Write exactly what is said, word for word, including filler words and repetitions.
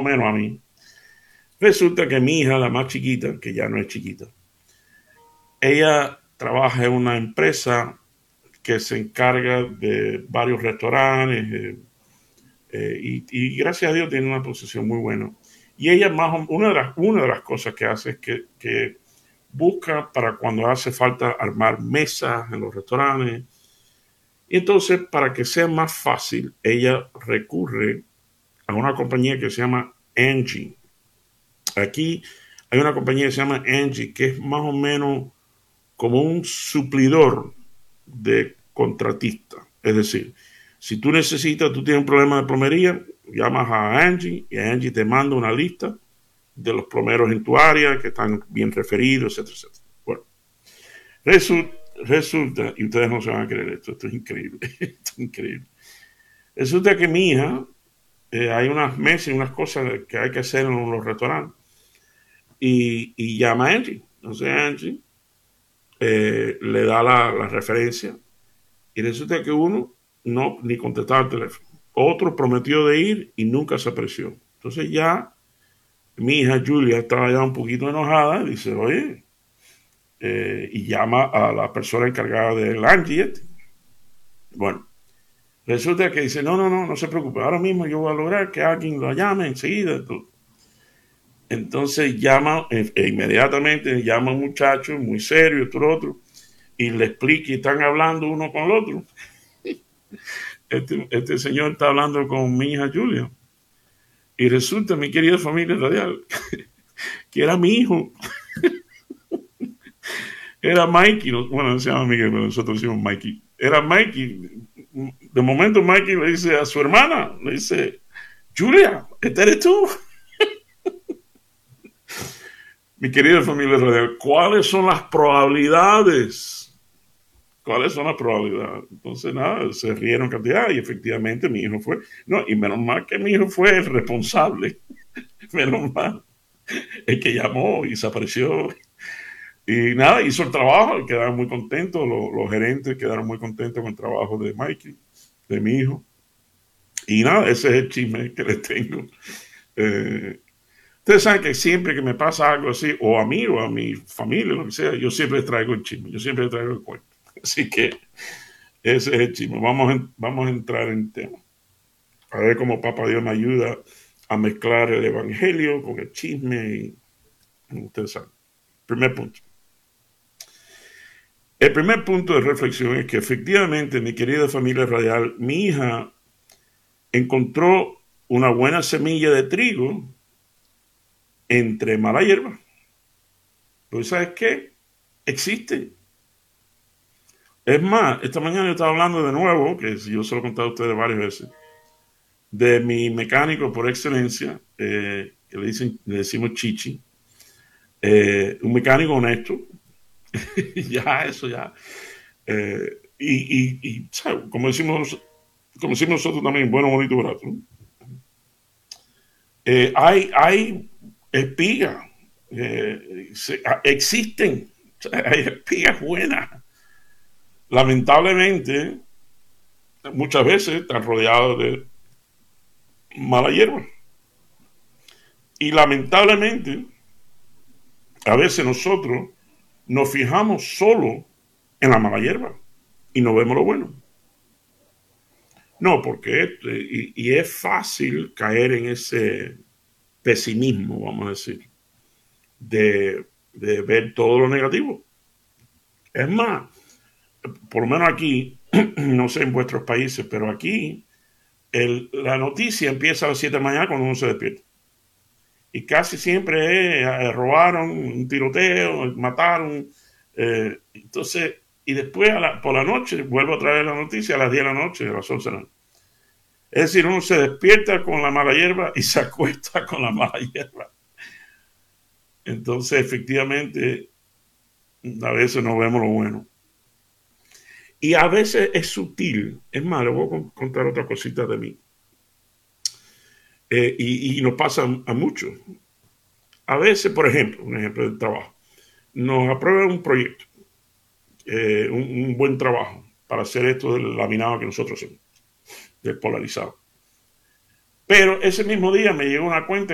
menos a mí. Resulta que mi hija, la más chiquita, que ya no es chiquita, ella trabaja en una empresa que se encarga de varios restaurantes eh, eh, y, y, gracias a Dios tiene una posición muy buena. Y ella más o, una, de las, una de las cosas que hace es que, que busca para cuando hace falta armar mesas en los restaurantes. Y entonces, para que sea más fácil, ella recurre a una compañía que se llama Angie. Aquí hay una compañía que se llama Angie, que es más o menos como un suplidor de contratista. Es decir, si tú necesitas, tú tienes un problema de plomería, llamas a Angie y Angie te manda una lista de los plomeros en tu área que están bien referidos, etcétera, etcétera. Bueno, resulta, resulta, y ustedes no se van a creer esto, esto es increíble, esto es increíble. Resulta que mi hija, eh, hay unas mesas y unas cosas que hay que hacer en los restaurantes y, y llama a Angie. Entonces Angie eh, le da la, la referencia y resulta que uno no ni contestaba el teléfono. Otro prometió de ir y nunca se apareció. Entonces ya mi hija Julia estaba ya un poquito enojada y dice, oye, eh, y llama a la persona encargada del Angie. Bueno, resulta que dice, no, no, no, no se preocupe, ahora mismo yo voy a lograr que alguien lo llame enseguida. Entonces llama, e, e inmediatamente llama a un muchacho muy serio, esto, lo otro, y le explica y están hablando uno con el otro. Este, este señor está hablando con mi hija Julia. Y resulta, mi querida familia radial, que era mi hijo. Era Mikey. Bueno, no se llama Miguel, pero nosotros decimos Mikey. Era Mikey. De momento Mikey le dice a su hermana, le dice, Julia, ¿este eres tú? Mi querida familia radial, ¿cuáles son las probabilidades? ¿Cuáles son las probabilidades? Entonces, nada, se rieron cantidad y efectivamente mi hijo fue. No, y menos mal que mi hijo fue el responsable. Menos mal. El que llamó y se apareció. Y nada, hizo el trabajo y quedaron muy contentos. Los, los gerentes quedaron muy contentos con el trabajo de Mikey, de mi hijo. Y nada, ese es el chisme que les tengo. Eh, ustedes saben que siempre que me pasa algo así, o a mí o a mi familia, lo que sea, yo siempre les traigo el chisme, yo siempre les traigo el cuento. Así que ese es el chisme. Vamos, en, vamos a entrar en tema. A ver cómo Papá Dios me ayuda a mezclar el evangelio con el chisme. Y, ustedes saben. Primer punto. El primer punto de reflexión es que efectivamente, mi querida familia radial, mi hija encontró una buena semilla de trigo entre mala hierba. Pues, ¿sabes qué? Existe. Es más, esta mañana yo estaba hablando de nuevo, que yo se lo he contado a ustedes varias veces, de mi mecánico por excelencia, eh, que le, dicen, le decimos Chichi, eh, un mecánico honesto, ya, eso ya. Eh, y, y, y ¿sabes? Como decimos, como decimos nosotros también, bueno, bonito, barato. ¿No? Eh, hay, hay espigas, eh, se, existen, hay espigas buenas. Lamentablemente, muchas veces están rodeados de mala hierba. Y lamentablemente, a veces nosotros nos fijamos solo en la mala hierba y no vemos lo bueno. No, porque y, y es fácil caer en ese pesimismo, vamos a decir, de, de ver todo lo negativo. Es más, por lo menos aquí, no sé en vuestros países, pero aquí el, la noticia empieza a las siete de la mañana cuando uno se despierta. Y casi siempre eh, robaron, un tiroteo, mataron. Eh, entonces, y después a la, por la noche vuelvo a traer la noticia a las diez de la noche, a las once de la noche. Es decir, uno se despierta con la mala hierba y se acuesta con la mala hierba. Entonces, efectivamente, a veces no vemos lo bueno. Y a veces es sutil. Es más, le voy a contar otra cosita de mí. Eh, y, y nos pasa a muchos. A veces, por ejemplo, un ejemplo del trabajo, nos aprueban un proyecto, eh, un, un buen trabajo para hacer esto del laminado que nosotros hacemos, del polarizado. Pero ese mismo día me llegó una cuenta